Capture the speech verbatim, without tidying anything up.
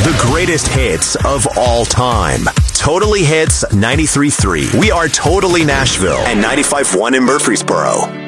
The greatest hits of all time. Totally Hits ninety-three point three. We are Totally Nashville and ninety-five point one in Murfreesboro.